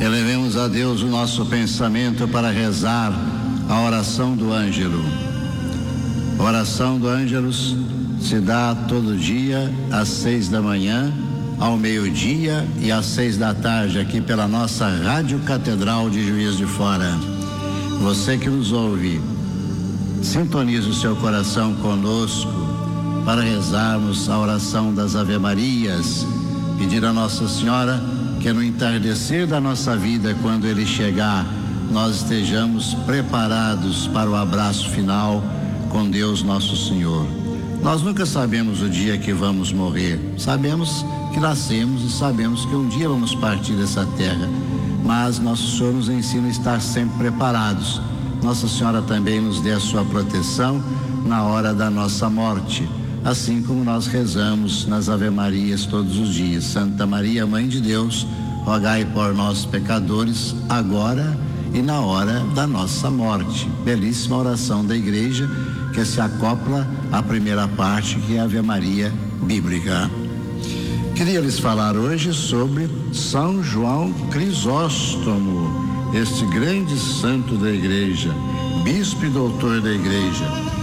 Elevemos a Deus o nosso pensamento para rezar a oração do Ângelo. A oração do Ângelus se dá todo dia às 6 da manhã, ao meio-dia e às 6 da tarde, aqui pela nossa Rádio Catedral de Juiz de Fora. Você que nos ouve, sintonize o seu coração conosco para rezarmos a oração das Ave-Marias, pedir a Nossa Senhora que no entardecer da nossa vida, quando Ele chegar, nós estejamos preparados para o abraço final com Deus Nosso Senhor. Nós nunca sabemos o dia que vamos morrer. Sabemos que nascemos e sabemos que um dia vamos partir dessa terra, mas Nosso Senhor nos ensina a estar sempre preparados. Nossa Senhora também nos dê a sua proteção na hora da nossa morte, assim como nós rezamos nas Ave-Marias todos os dias. Santa Maria, Mãe de Deus, rogai por nós pecadores, agora e na hora da nossa morte. Belíssima oração da igreja que se acopla à primeira parte, que é a Ave Maria bíblica. Queria lhes falar hoje sobre São João Crisóstomo, este grande santo da igreja, bispo e doutor da igreja.